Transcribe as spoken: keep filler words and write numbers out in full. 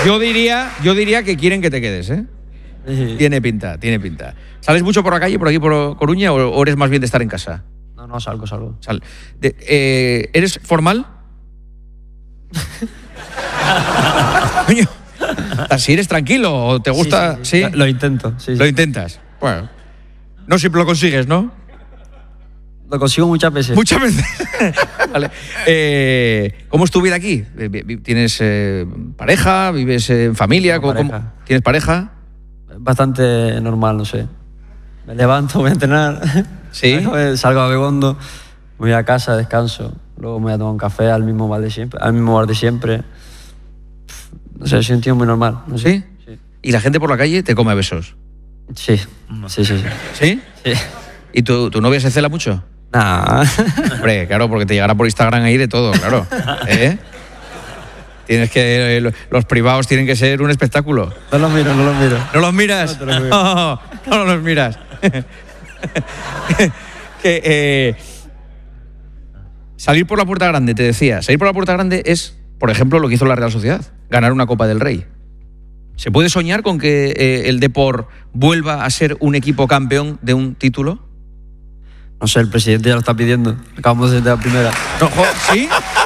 Yo diría, yo diría que quieren que te quedes, ¿eh? Sí. Tiene pinta, tiene pinta. ¿Sales mucho por la calle, por aquí, por Coruña, o, o eres más bien de estar en casa? No, no, salgo, salgo. Sal. De, eh, ¿Eres formal? Coño, ¿así eres tranquilo o te gusta? Sí, sí, sí. ¿Sí? Lo, lo intento, sí, Lo sí. intentas. Bueno, no siempre lo consigues, ¿no? Lo consigo muchas veces. Muchas veces. Vale. Eh, ¿Cómo es tu vida aquí? ¿Tienes eh, pareja? ¿Vives en familia? No, ¿Cómo, pareja. cómo? ¿Tienes pareja? Bastante normal, no sé. Me levanto, voy a entrenar. Sí. Salgo a Begondo, voy a casa, descanso. Luego me voy a tomar un café al mismo bar de siempre. Al mismo bar de siempre. No sé, soy un tío muy normal. No sé. ¿Sí? Sí. ¿Y la gente por la calle te come a besos? Sí, sí, sí. ¿Sí? ¿Sí? Sí. ¿Y tu, tu novia se cela mucho? Nah. Hombre, claro, porque te llegará por Instagram ahí de todo, claro. ¿Eh? Tienes que... Eh, los privados tienen que ser un espectáculo. No los miro, no los miro. ¿No los miras? No, te los miro. No, no los miras. que, eh, salir por la puerta grande, te decía. Salir por la puerta grande es, por ejemplo, lo que hizo la Real Sociedad. Ganar una Copa del Rey. ¿Se puede soñar con que eh, el Depor vuelva a ser un equipo campeón de un título? No sé, el presidente ya lo está pidiendo. Acabamos de la primera. No, ¿sí?